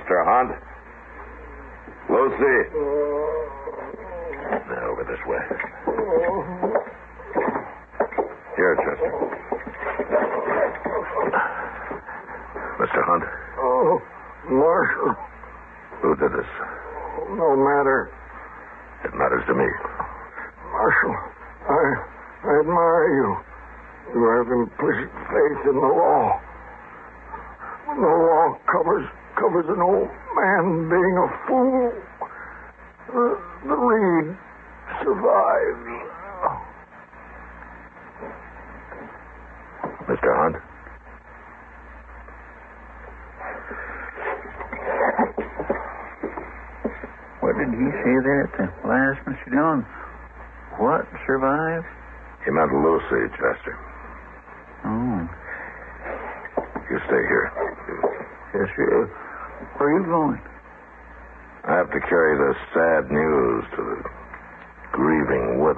Mr. Hunt. Lucy. Now, over this way. Here, Chester. Mr. Hunt. Oh, Marshal. Who did this? No matter. It matters to me. Marshal, I admire you. You have implicit faith in the law. When the law covers an old man being a fool, the reed survives. Mr. Hunt? What did he say there at the last, Mr. Dillon? What survives? He meant Lucy, Chester. Oh. You stay here. Yes, sir. Where are you going? I have to carry this sad news to the grieving widow.